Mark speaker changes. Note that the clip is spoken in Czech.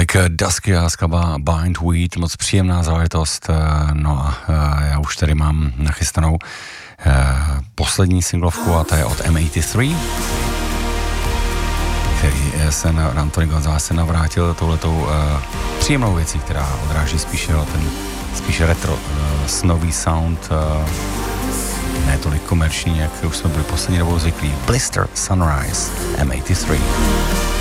Speaker 1: Tolik Dusky a skladba Bind Weed, moc příjemná záležitost. No a já už tady mám nachystanou poslední singlovku a to je od M83, který se Anthony González se navrátil touhletou příjemnou věcí, která odráží spíše retro snový sound, ne tolik komerční, jak už jsme byli poslední dobou zvyklí. Blister Sunrise M83.